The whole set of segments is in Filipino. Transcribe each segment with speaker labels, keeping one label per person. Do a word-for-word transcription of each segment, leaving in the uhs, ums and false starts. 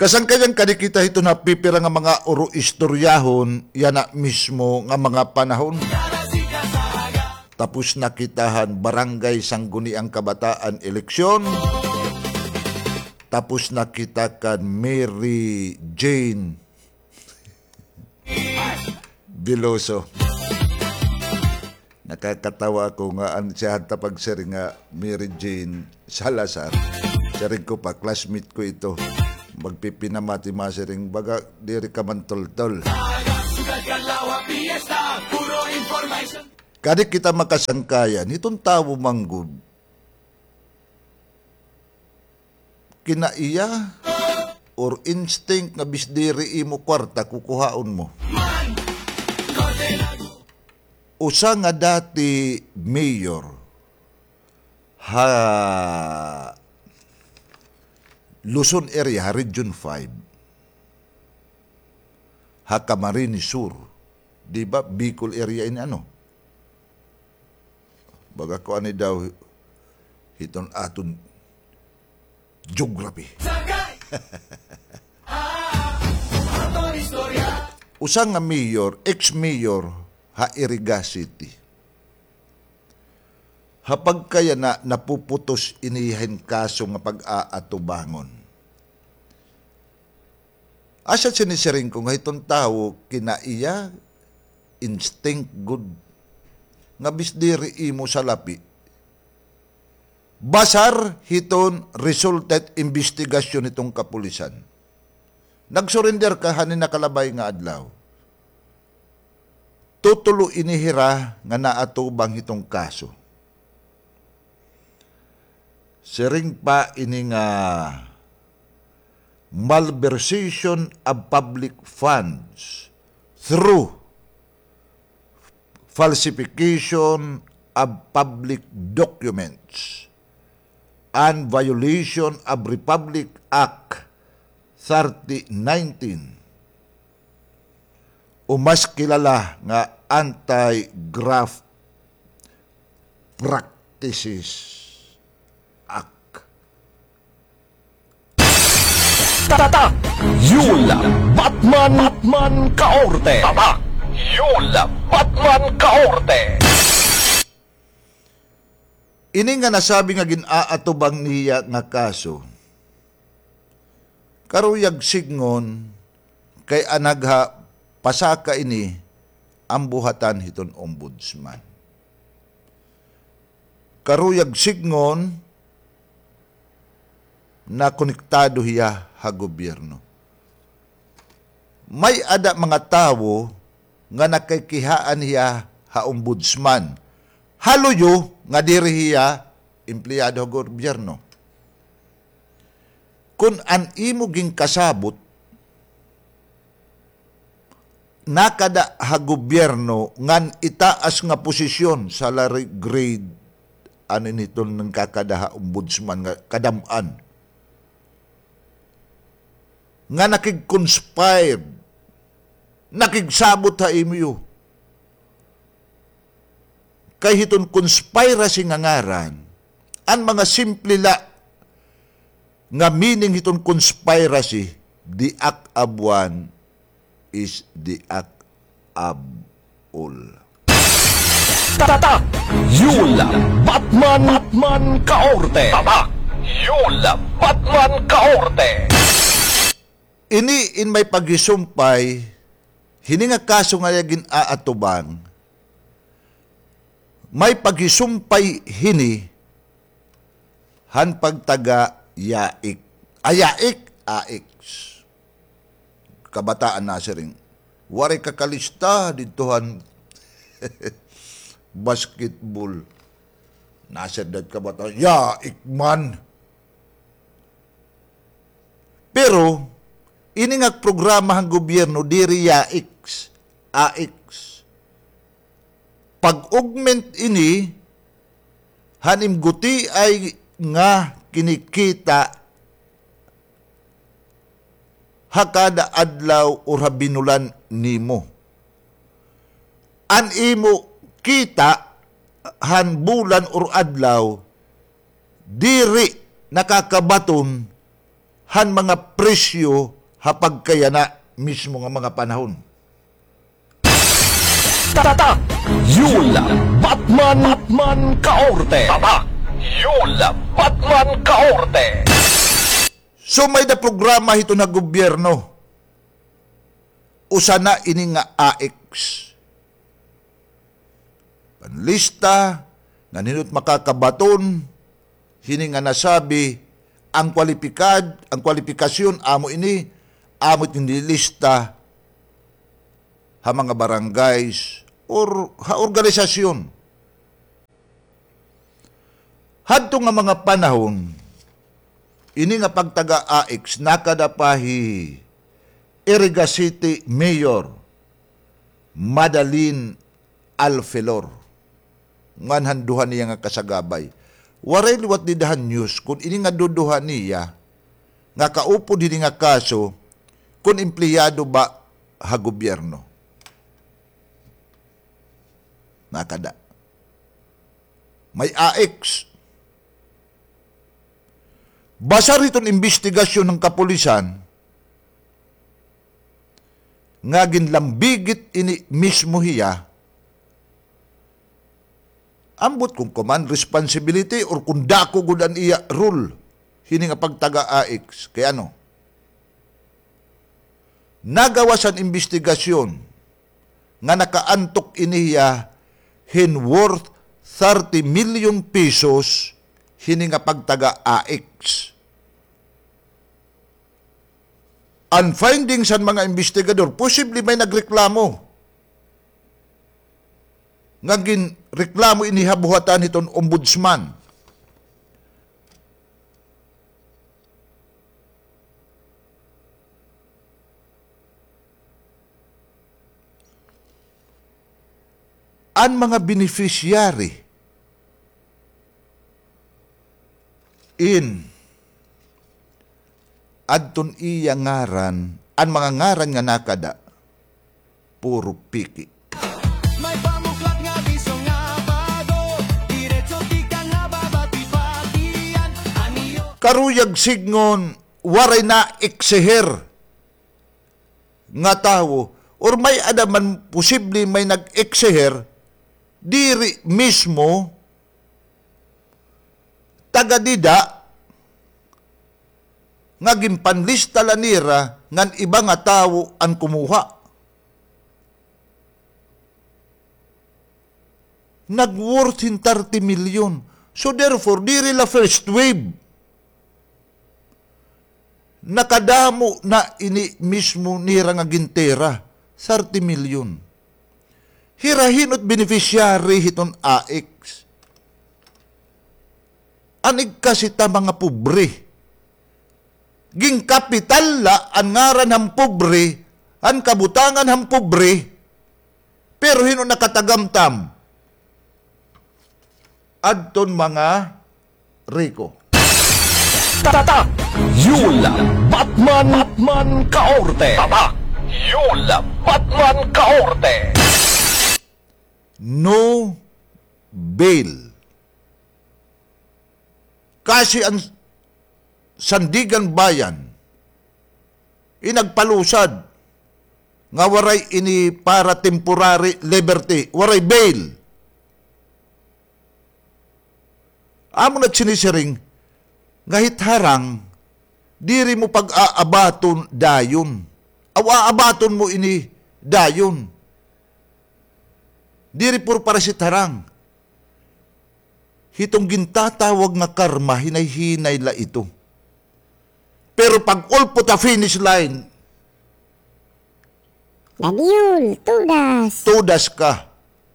Speaker 1: Kasan kayang kadikita ito na pipira nga mga uro istoryahon, yan na mismo nga mga panahon. Tapos nakitahan barangay Sangguniang Kabataan eleksyon. Tapos nakitakan Mary Jane Veloso. Nakakatawa ko nga ang siya tapag sir nga Mary Jane Salazar. Siring ko pa, classmate ko ito. Magpipinamati masiring baga diri ka man tol-tol. Kadi kita makasangkayan, itong tao manggod. Kinaiya or instinct na bisdiri imo kwarta kukuhaon mo. Usa nga dati mayor ha Luzon area, Region five, ha Camarines Sur, di ba? Bicol area ini ano? Baga ko ani daw hiton aton geography. Usang nga mayor, ex-mayor, ha Iriga City. Hapag kaya na napuputos inihin kaso nga pag-aatubangon. Asa sinisiring ko nga itong tao kinaiya, instinct good, nga bisdiri imo sa lapi. Basar hiton resulted investigation itong kapulisan. Nagsurrender ka hanin nakalabay nga adlaw. Tutulo inihira nga naatubang itong kaso. Siring pa ini nga malversation of public funds through falsification of public documents and violation of Republic Act thirty nineteen o mas kilala nga Anti-Graft Practices
Speaker 2: Tatak! Yula! Batman! Batman Kaorte! Tatak! Yula! Batman Kaorte!
Speaker 1: Ini nga nasabi nga ginaatubang niya nga kaso. Karuyag signon kay anagha pasaka ini ang buhatan hiton ombudsman. Karuyag signon na konektado hiya ha gobyerno. May ada mga tao nga nakikihaan hiya ha ombudsman. Haluyo nga diri hiya empleyado ha gobyerno. Kung an imo ging kasabot nakada ha gobyerno ngan itaas nga posisyon salary grade ano nito ng kakada ha ombudsman nga kadaman nga nakig-conspired, nakigsabot ha imo. Kay hiton conspiracy nga ngaran, ang mga simple la nga meaning hiton conspiracy, the act of one is the act of all.
Speaker 2: Tatak! Yula! Batman! Batman Kaorte! Tatak! Yula! Batman Kaorte!
Speaker 1: Ini in may pagisumpay, hininga kaso nga yagin aatubang, may pagisumpay hini, han pagtaga yaik. Ayaik, aik. Kabataan na siring. Wari kakalista ditohan basketball. Nasa dat kabataan, yaik man. Pero, ini nga programa ng gobyerno, diri yaix, aix. Pag-augment ini, hanimguti ay nga kinikita hakada adlaw o binulan nimo. An imo kita han bulan or adlaw, diri nakakabaton han mga presyo hapag kaya na mismo nga mga panahon.
Speaker 2: Tatak! Yula Batman Batman Kaorte! Tatak! Yula Batman Kaorte!
Speaker 1: So may da programa ito na gobyerno. Usa na ini nga A X. Panlista, nga ninot makakabaton, hini nga nasabi, ang kwalipikad, ang kwalifikasyon, amo ini, amo nilista ha mga barangays or ha organisasyon. Hadto nga mga panahon, ini nga pagtaga A X, nakadapahi Iriga City Mayor Madalyn Alfelor. Ngan handuhan niya nga kasagabay. Waray liwat di dahan news kung ini nga duduhan niya nga kaupo din nga kaso kung empleyado ba ha gobyerno. Nakada. May A X. Basa riton investigasyon ng kapulisan nga ginlambigit ini mismo hiya ambot kung command responsibility or kung dako gud an iya rule hini nga pagtaga A X. Kaya ano? Nagawasan investigasyon nga nakaantok iniya hin worth thirty million pesos hini nga pagtaga A X. Ang findings sa mga investigador, posible may nagreklamo. Nga ginreklamo inihabuhatan iton ombudsman. Ang mga beneficiary in adton iya ngaran, ang mga ngaran nga nakada, puro piki.
Speaker 3: May pamuklat nga biso nga bago, diretso di ka nga babati-batian, aniyo.
Speaker 1: Karuyag signon, waray na ekseher nga tao, or may adaman posible may nag-ekseher, diri mismo, taga-dida, nga gimpanlista lanira ngan iba nga tawo ang kumuha. Nag-worth in thirty million. So therefore, diri la first wave. Nakadamo na ini mismo nira nga gintera, thirty million. Hirahinot beneficiary hiton A X. Anig kasi ta mga pobre. Ging kapital la ang ngaran ng pobre, ang kabutangan ng pobre, pero hino nakatagamtam. Adton mga riko.
Speaker 2: Tatak! Yula Batman Batman Kaorte! Tatak! Yula Batman Kaorte!
Speaker 1: No bail. Kasi ang Sandigan Bayan inagpalusad nga waray ini para temporary liberty, waray bail. Amo na sinisiring ngahit harang diri mo pag-aabaton dayon. Awa-abaton mo ini dayon. Diri pur para si harang. Hitong gintatawag nga karma, hinay-hinay la ito. Pero pag ulpo ta finish line,
Speaker 4: Daniel, tudas.
Speaker 1: tudas ka.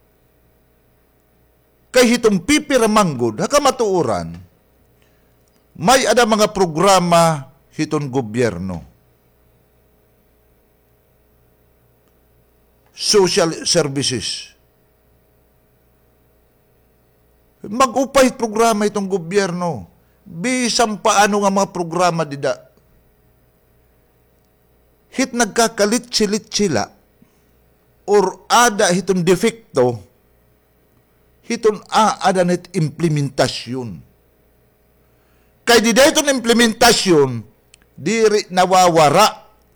Speaker 1: Kay hitong pipiramanggod, hakamatuuran, may ada mga programa hitong gobyerno. Social services. Mag-upay programa itong gobyerno. Bisang paano nga mga programa dida. Hit nagkakalit-silit sila or ada hitong defekto, hiton aada net implementasyon. Kay di dayton implementasyon, diri nawawara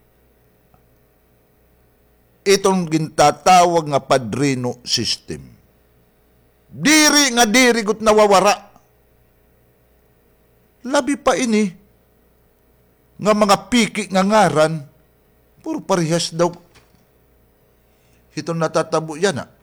Speaker 1: itong gintatawag nga padrino system. Diri nga diri gut nawawara. Labi pa ini nga mga piki nga ngaran puro parehas daw. Itong natatabo yan ah.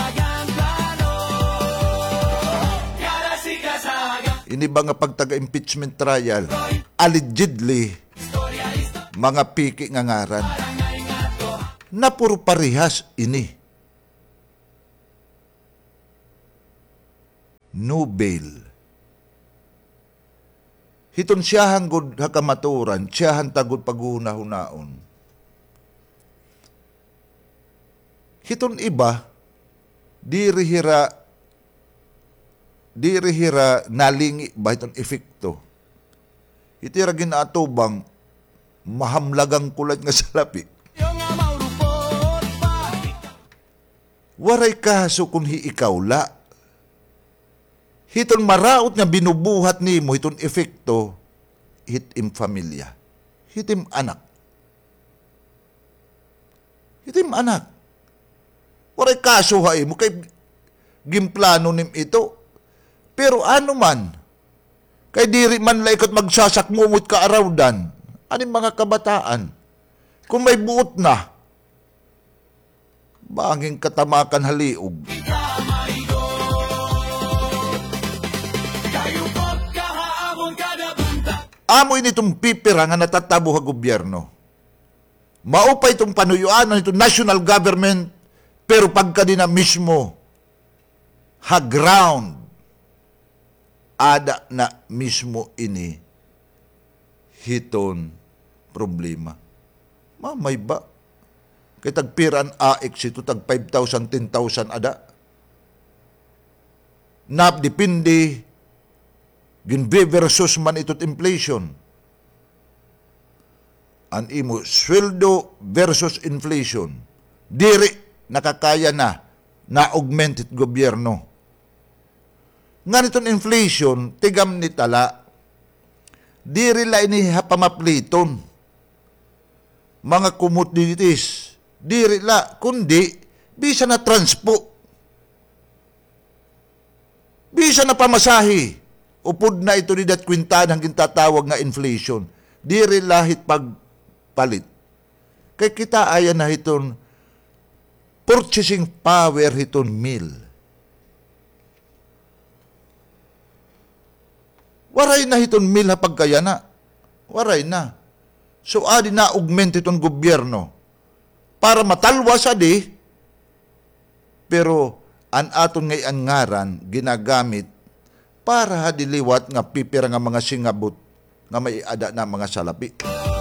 Speaker 1: Ini ba nga pagtaga-impeachment trial, allegedly, mga piki nga ngaran, na puro parehas ini. No bail. Hiton siyahan gud hakamaturan, siyahan tagod paghunahunaon. Hiton iba, dirihira dirihira nalingi ba itong efekto. Itira ginatubang mahamlagang kulat nga salapi. Waray kaso kung hi ikaw la. Hiton maraot nga binubuhat ni mo hiton efekto, hitim familia. Hitim anak. Hitim anak. Waray kaso hay mo kay gimplano nim ito. Pero ano man, kay diri man laikot magsasakmumot ka arawdan, aning mga kabataan, kung may buot na, banging katamakan haliog. Amoy nitong pipira nga natatabo ha gobyerno. Maupay itong panuyuanan itong national government, pero pagka din na mismo, ha ground, ada na mismo ini hiton problema. Mamay ba? Kay tagpiran A X ito, tag five thousand, ten thousand ada. Nap dipindi ginbe versus man itot inflation. An imo sweldo versus inflation. Diri nakakaya na na augmented gobyerno. Nga niton inflation, tigam ni tala, diri la ini hapamapliton. Mga commodities, diri la, kundi, bisa na transpo. Bisa na pamasahi. Upod na ito ni dat kwintan hanggang tatawag nga inflation. Diri lahit pagpalit. Kay kita ayan na hiton purchasing power hiton mil. Waray na hiton mil ha pagkayana. Waray na. So, adi na augment itong gobyerno para matalwa sa di, pero an aton ngay angaran ginagamit para hadiliwat nga pipira nga mga singabot nga may ada na mga salapi.